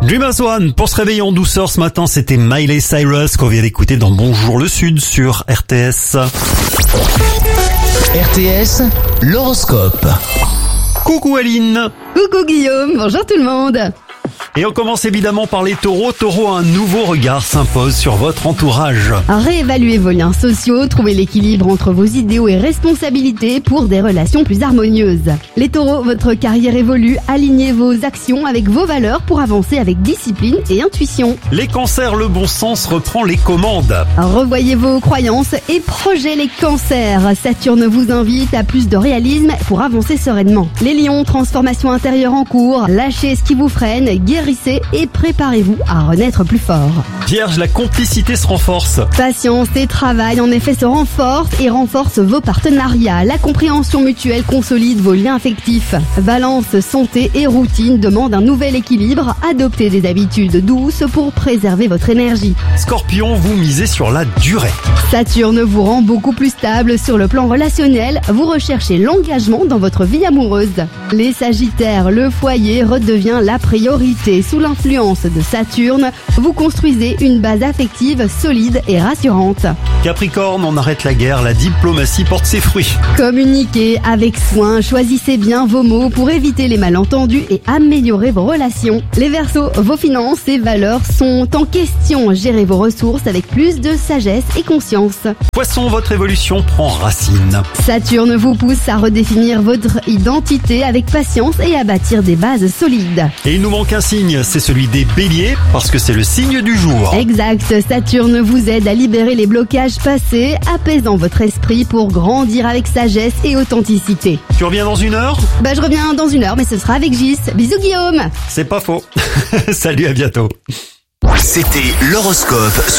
Dream as One, pour se réveiller en douceur ce matin, c'était Miley Cyrus qu'on vient d'écouter dans Bonjour le Sud sur RTS. RTS, l'horoscope. Coucou Aline. Coucou Guillaume, bonjour tout le monde. Et on commence évidemment par les taureaux. Taureau, un nouveau regard s'impose sur votre entourage. Réévaluez vos liens sociaux, trouvez l'équilibre entre vos idéaux et responsabilités pour des relations plus harmonieuses. Les taureaux, votre carrière évolue, alignez vos actions avec vos valeurs pour avancer avec discipline et intuition. Les cancers, le bon sens reprend les commandes. Revoyez vos croyances et projets les cancers. Saturne vous invite à plus de réalisme pour avancer sereinement. Les lions, transformation intérieure en cours, lâchez ce qui vous freine, guérissez et préparez-vous à renaître plus fort. Vierge, la complicité se renforce. Patience et travail en effet se renforcent et renforcent vos partenariats. La compréhension mutuelle consolide vos liens affectifs. Balance, santé et routine demandent un nouvel équilibre. Adoptez des habitudes douces pour préserver votre énergie. Scorpion, vous misez sur la durée. Saturne vous rend beaucoup plus stable sur le plan relationnel. Vous recherchez l'engagement dans votre vie amoureuse. Les Sagittaires, le foyer redevient la priorité. Sous l'influence de Saturne, vous construisez une base affective solide et rassurante. Capricorne, on arrête la guerre, la diplomatie porte ses fruits. Communiquez avec soin, choisissez bien vos mots pour éviter les malentendus et améliorer vos relations. Les Verseaux, vos finances et valeurs sont en question. Gérez vos ressources avec plus de sagesse et conscience. Poisson, votre évolution prend racine. Saturne vous pousse à redéfinir votre identité avec patience et à bâtir des bases solides. Et il nous manque un signe, c'est celui des béliers, parce que c'est le signe du jour. Exact, Saturne vous aide à libérer les blocages passés, apaisant votre esprit pour grandir avec sagesse et authenticité. Tu reviens dans 1 heure ? Je reviens dans 1 heure, mais ce sera avec Gis. Bisous Guillaume. C'est pas faux. Salut, à bientôt. C'était l'horoscope.